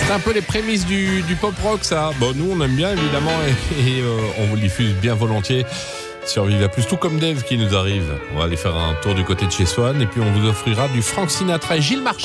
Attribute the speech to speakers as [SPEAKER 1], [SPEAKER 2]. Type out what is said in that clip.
[SPEAKER 1] C'est un peu les prémices du pop rock, ça. Bon, nous, on aime bien, évidemment, et on vous le diffuse bien volontiers sur Viva Plus, tout comme Dave qui nous arrive. On va aller faire un tour du côté de chez Swan, et puis on vous offrira du Frank Sinatra et Gilles Marchand.